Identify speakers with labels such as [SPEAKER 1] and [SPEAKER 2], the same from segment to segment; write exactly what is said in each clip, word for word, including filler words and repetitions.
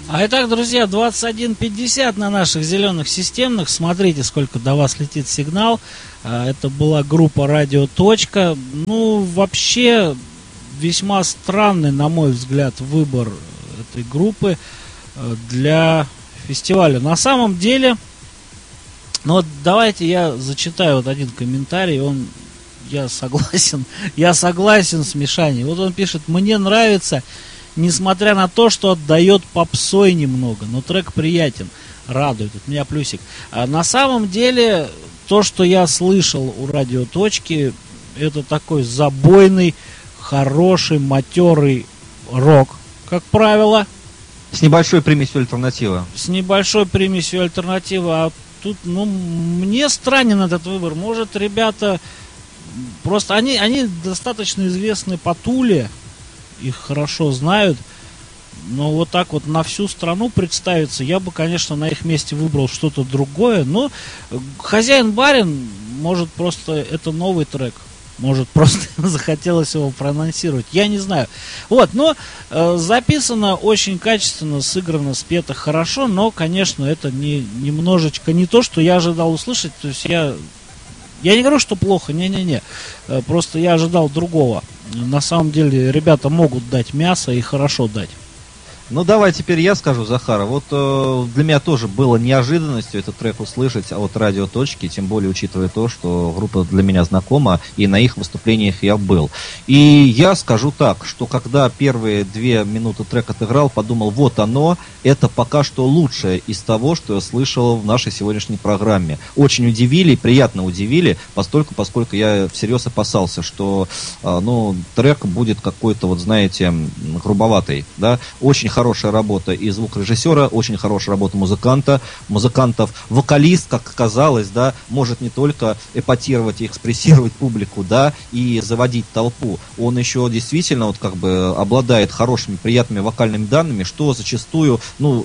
[SPEAKER 1] А итак, друзья, двадцать один пятьдесят на наших зеленых системных. Смотрите, сколько до вас летит сигнал. Это была группа «Радио. Точка». Ну, вообще, весьма странный, на мой взгляд, выбор этой группы для фестиваля. На самом деле, ну вот давайте я зачитаю вот один комментарий. Он, я согласен, я согласен с Мишаней. Вот он пишет: мне нравится, несмотря на то, что отдает попсой немного, но трек приятен, радует, от меня плюсик. А на самом деле, то, что я слышал у «Радио. Точки», это такой забойный, хороший, матерый рок, как правило.
[SPEAKER 2] С небольшой примесью альтернативы.
[SPEAKER 1] С небольшой примесью альтернативы. А тут, ну, мне странен этот выбор. Может, ребята, просто они, они достаточно известны по Туле, их хорошо знают, но вот так вот на всю страну представиться, я бы, конечно, на их месте выбрал что-то другое, но хозяин-барин, может, просто это новый трек, может, просто захотелось его проанонсировать, я не знаю. Вот, но э, записано очень качественно, сыграно, спето хорошо, но, конечно, это не, немножечко не то, что я ожидал услышать, то есть я... Я не говорю, что плохо, не-не-не, просто я ожидал другого. На самом деле ребята могут дать мясо и хорошо дать.
[SPEAKER 2] Ну, давай теперь я скажу, Захара. Вот э, для меня тоже было неожиданностью этот трек услышать от «Радио. Точки», тем более учитывая то, что группа для меня знакома, и на их выступлениях я был. И я скажу так, что когда первые две минуты трек отыграл, подумал, вот оно, это пока что лучшее из того, что я слышал в нашей сегодняшней программе. Очень удивили, приятно удивили, постольку, поскольку я всерьез опасался, что э, ну, трек будет какой-то, вот знаете, грубоватый, да, очень хорошая работа и звукорежиссера, очень хорошая работа музыканта, музыкантов, вокалист, как оказалось, да, может не только эпатировать и экспрессировать публику, да, и заводить толпу, он еще действительно вот как бы обладает хорошими, приятными вокальными данными, что зачастую, ну,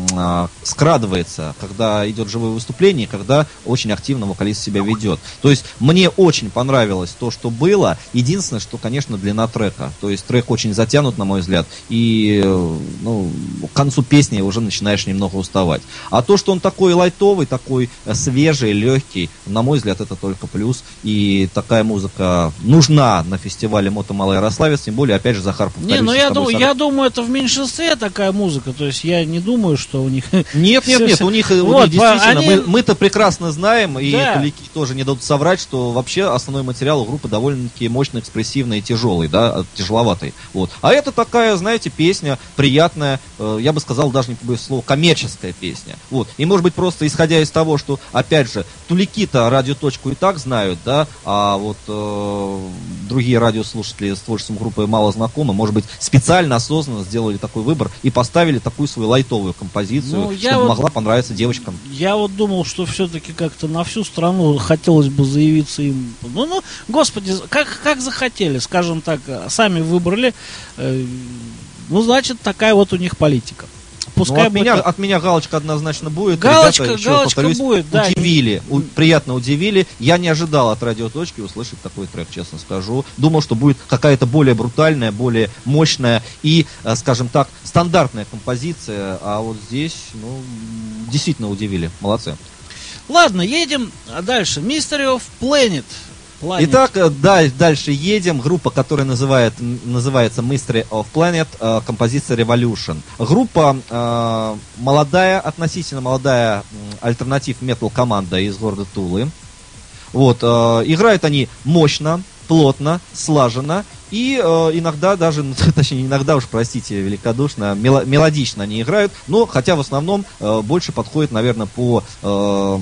[SPEAKER 2] скрадывается, когда идет живое выступление, когда очень активно вокалист себя ведет. То есть мне очень понравилось то, что было. Единственное, что, конечно, длина трека. То есть трек очень затянут, на мой взгляд, и ну, к концу песни уже начинаешь немного уставать. А то, что он такой лайтовый, такой свежий, легкий, на мой взгляд, это только плюс. И такая музыка нужна на фестивале Мото Малый Ярославец, тем более, опять же, Захар, повторюсь.
[SPEAKER 1] Не, ну я, дум,
[SPEAKER 2] сам...
[SPEAKER 1] я думаю, это в меньшинстве такая музыка, то есть я не думаю, что у них...
[SPEAKER 2] Нет, нет, нет, у них, у них действительно,
[SPEAKER 1] они...
[SPEAKER 2] мы, мы-то прекрасно знаем, и
[SPEAKER 1] да.
[SPEAKER 2] Туляки тоже не дадут соврать, что вообще основной материал у группы довольно-таки мощно экспрессивный и тяжелый, да, тяжеловатый. Вот. А это такая, знаете, песня приятная, я бы сказал, даже не побоюсь слова, коммерческая песня. Вот. И, может быть, просто исходя из того, что, опять же, Туляки-то «Радио. Точку» и так знают, да, а вот э, другие радиослушатели с творчеством группы мало знакомы, может быть, специально, осознанно сделали такой выбор и поставили такую свою лайтовую композицию, ну, чтобы вот, могла понравиться девочкам.
[SPEAKER 1] Я вот думал, что все-таки как-то на всю страну хотелось бы заявиться им. Ну, ну, господи, как, как захотели, скажем так, сами выбрали. Э, Ну, значит, такая вот у них политика. Пускай
[SPEAKER 2] ну, от, меня,
[SPEAKER 1] это...
[SPEAKER 2] от меня галочка однозначно будет.
[SPEAKER 1] Галочка,
[SPEAKER 2] Ребята, еще
[SPEAKER 1] галочка
[SPEAKER 2] повторюсь,
[SPEAKER 1] будет, да.
[SPEAKER 2] Удивили, у, приятно удивили. Я не ожидал от «Радио. Точки» услышать такой трек, честно скажу. Думал, что будет какая-то более брутальная, более мощная и, скажем так, стандартная композиция. А вот здесь, ну, действительно удивили. Молодцы.
[SPEAKER 1] Ладно, едем дальше. Mystery of Planet. Planet.
[SPEAKER 2] Итак, да, дальше едем. Группа, которая называет, называется Mystery of Planet, э, композиция Revolution. Группа э, молодая, относительно молодая альтернатив метал команда из города Тулы. Вот, э, играют они мощно, плотно, слаженно. И э, иногда даже, ну, точнее, иногда уж, простите, великодушно, мело, мелодично они играют, но хотя в основном э, больше подходит, наверное, по э,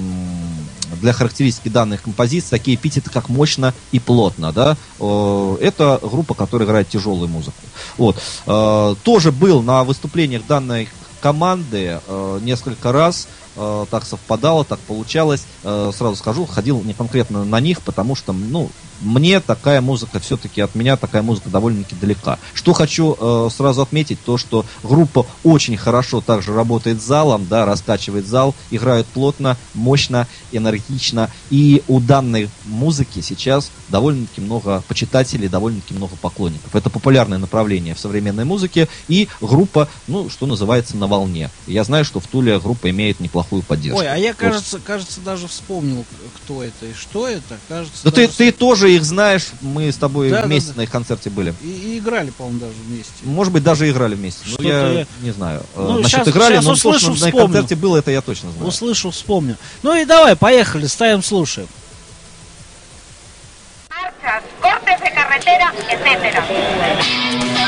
[SPEAKER 2] для характеристики данных композиций такие эпитеты, как мощно и плотно, да. Э, это группа, которая играет тяжелую музыку. Вот. Э, тоже был на выступлениях данной команды э, несколько раз. Так совпадало, так получалось. Сразу скажу, ходил не конкретно на них, потому что, ну, мне такая музыка, все-таки от меня такая музыка довольно-таки далека. Что хочу э, сразу отметить, то, что группа очень хорошо также работает с залом, да, раскачивает зал, играют плотно, мощно, энергично. И у данной музыки сейчас довольно-таки много почитателей, довольно-таки много поклонников. Это популярное направление в современной музыке, и группа, ну, что называется, на волне. Я знаю, что в Туле группа имеет неплохую поддержку.
[SPEAKER 1] Ой, а я, кажется, кажется, даже вспомнил, кто это и что это. Кажется,
[SPEAKER 2] да ты,
[SPEAKER 1] с...
[SPEAKER 2] ты тоже их знаешь, мы с тобой
[SPEAKER 1] да,
[SPEAKER 2] вместе
[SPEAKER 1] да, да.
[SPEAKER 2] на их концерте были.
[SPEAKER 1] И, и играли, по-моему, даже вместе.
[SPEAKER 2] Может быть, даже играли вместе. Ну, я, я не знаю.
[SPEAKER 1] Ну,
[SPEAKER 2] Насчет
[SPEAKER 1] сейчас,
[SPEAKER 2] играли,
[SPEAKER 1] сейчас
[SPEAKER 2] но
[SPEAKER 1] услышу,
[SPEAKER 2] то, что на их концерте было, это я точно знаю.
[SPEAKER 1] Услышу, вспомню. Ну и давай, поехали, ставим, слушаем.
[SPEAKER 3] Cortes de carretera, etcétera.